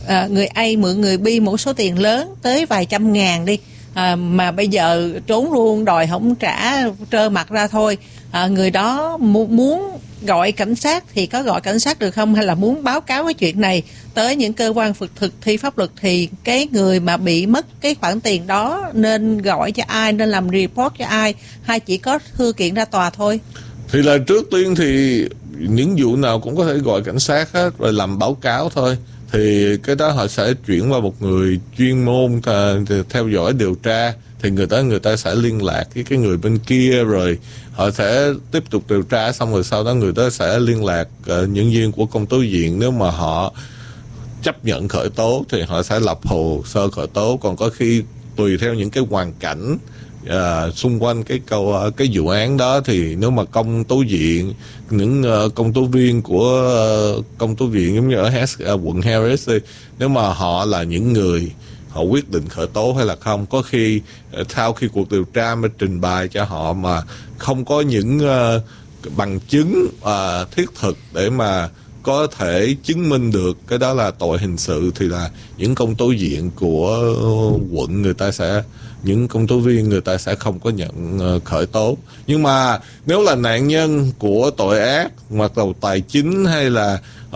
người A mượn người B một số tiền lớn tới vài trăm ngàn đi, mà bây giờ trốn luôn, đòi không trả, trơ mặt ra thôi. Người đó muốn gọi cảnh sát thì có gọi cảnh sát được không, hay là muốn báo cáo cái chuyện này tới những cơ quan thực thi pháp luật, thì cái người mà bị mất cái khoản tiền đó nên gọi cho ai, nên làm report cho ai, hay chỉ có thư kiện ra tòa thôi? Thì là trước tiên thì những vụ nào cũng có thể gọi cảnh sát hết rồi làm báo cáo thôi. Thì cái đó họ sẽ chuyển qua một người chuyên môn theo dõi điều tra. Thì người ta sẽ liên lạc với cái người bên kia, rồi họ sẽ tiếp tục điều tra, xong rồi sau đó người ta sẽ liên lạc nhân viên của công tố viện. Nếu mà họ chấp nhận khởi tố thì họ sẽ lập hồ sơ khởi tố. Còn có khi tùy theo những cái hoàn cảnh xung quanh cái vụ án đó, thì nếu mà công tố viện, những công tố viên của công tố viện giống như ở quận Harris đi, nếu mà họ là những người họ quyết định khởi tố hay là không, có khi sau khi cuộc điều tra mới trình bày cho họ mà không có những bằng chứng thiết thực để mà có thể chứng minh được cái đó là tội hình sự, thì là những công tố viện của quận những công tố viên người ta sẽ không có nhận khởi tố. Nhưng mà nếu là nạn nhân của tội ác hoặc là tài chính hay là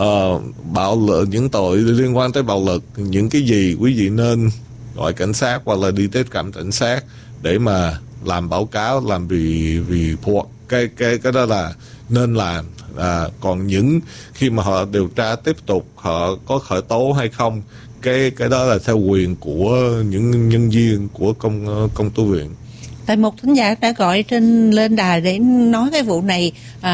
bạo lực, những tội liên quan tới bạo lực, những cái gì quý vị nên gọi cảnh sát hoặc là đi tới trạm cảnh sát để mà làm báo cáo, làm report. Cái đó là nên làm. Còn những khi mà họ điều tra tiếp tục, họ có khởi tố hay không, cái đó là theo quyền của những nhân viên của công tố viện. Tại một thính giả đã gọi lên đài để nói cái vụ này,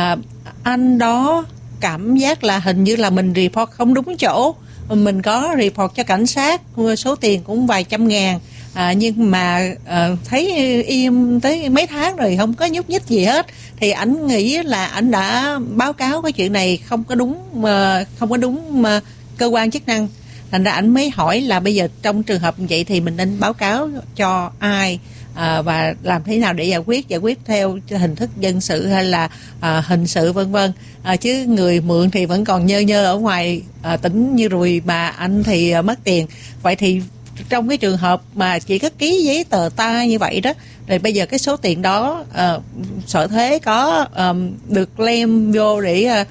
anh đó cảm giác là hình như là mình report không đúng chỗ. Mình có report cho cảnh sát, số tiền cũng vài trăm ngàn, nhưng mà thấy im tới mấy tháng rồi không có nhúc nhích gì hết, thì ảnh nghĩ là ảnh đã báo cáo cái chuyện này không có đúng cơ quan chức năng. Thành ra ảnh mới hỏi là bây giờ trong trường hợp như vậy thì mình nên báo cáo cho ai, và làm thế nào để giải quyết theo hình thức dân sự hay là hình sự vân vân. Chứ người mượn thì vẫn còn nhơ ở ngoài tỉnh như ruồi, mà anh thì mất tiền. Vậy thì trong cái trường hợp mà chỉ có ký giấy tờ tay như vậy đó, rồi bây giờ cái số tiền đó sở thuế có được lem vô để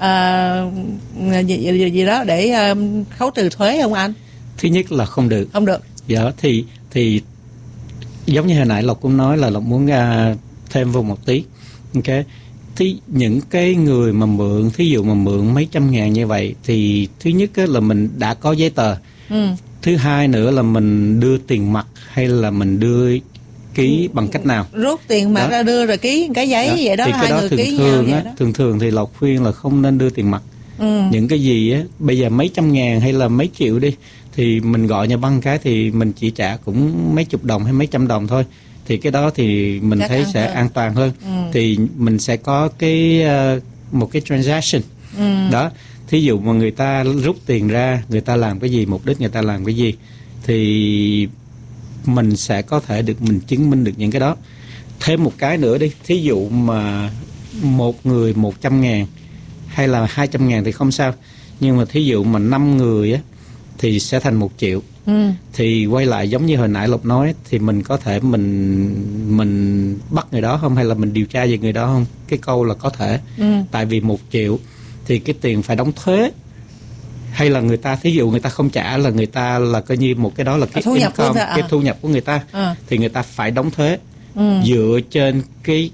gì đó để khấu trừ thuế không anh? Thứ nhất là không được. Dạ, thì giống như hồi nãy Lộc cũng nói là Lộc muốn thêm vô một tí. Ok, thì những cái người mà mượn, thí dụ mà mượn mấy trăm ngàn như vậy, thì thứ nhất là mình đã có giấy tờ. Thứ hai nữa là mình đưa tiền mặt hay là mình đưa ký bằng cách nào, rút tiền mặt ra đưa rồi ký cái giấy vậy đó. Thì cái đó thường thì Lộc khuyên là không nên đưa tiền mặt. Những cái gì á, bây giờ mấy trăm ngàn hay là mấy triệu đi, thì mình gọi nhà băng cái thì mình chỉ trả cũng mấy chục đồng hay mấy trăm đồng thôi, thì cái đó thì mình thấy sẽ an toàn hơn. Thì mình sẽ có một cái transaction đó. Thí dụ mà người ta rút tiền ra, người ta làm cái gì, mục đích người ta làm cái gì, thì mình sẽ có thể mình chứng minh được những cái đó. Thêm một cái nữa đi, thí dụ mà một người 100 ngàn hay là 200 ngàn thì không sao, nhưng mà thí dụ mà 5 người á thì sẽ thành 1 triệu. Thì quay lại giống như hồi nãy Lộc nói, thì mình có thể mình bắt người đó không, hay là mình điều tra về người đó không? Cái câu là có thể. Tại vì 1 triệu thì cái tiền phải đóng thuế, hay là người ta thí dụ người ta không trả, là người ta là coi như một cái đó là cái income, cái thu nhập của người ta, thì người ta phải đóng thuế dựa trên cái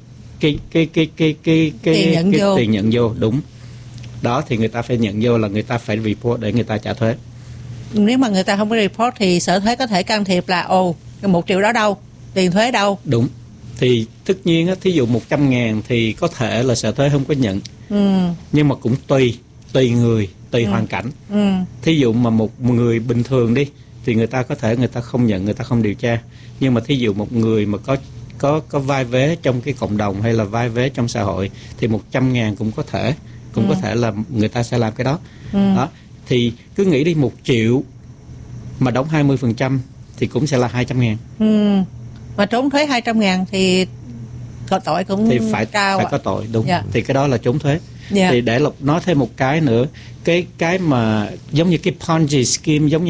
tiền nhận vô. Đúng đó, thì người ta phải nhận vô, là người ta phải report để người ta trả thuế. Nếu mà người ta không có report thì sở thuế có thể can thiệp là 1 triệu đó đâu, tiền thuế đâu. Đúng, thì tất nhiên á, thí dụ 100 ngàn thì có thể là sở thuế không có nhận. Nhưng mà cũng tùy người, tùy hoàn cảnh. Thí dụ mà một người bình thường đi thì người ta có thể người ta không nhận, người ta không điều tra. Nhưng mà thí dụ một người mà có vai vế trong cái cộng đồng hay là vai vế trong xã hội thì 100 ngàn cũng có thể là người ta sẽ làm cái đó. Đó, thì cứ nghĩ đi, 1 triệu mà đóng 20% thì cũng sẽ là 200 ngàn. Mà trốn thuế 200 ngàn thì tội cũng thì phải cao. Phải có tội, đúng. Thì cái đó là trốn thuế. Thì để nói thêm một cái nữa, cái mà giống như cái Ponzi scheme, giống như